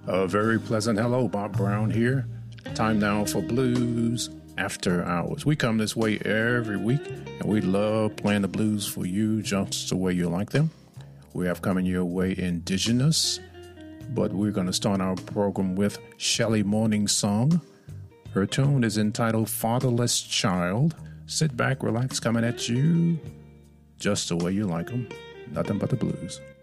A very pleasant hello, Bob Brown here. Time now for Blues After Hours. We come this way every week, and we love playing the blues for you just the way you like them. We have coming your way Indigenous, but we're going to start our program with Shelley Morning's song. Her tune is entitled Fatherless Child. Sit back, relax, coming at you just the way you like them. Nothing but the blues.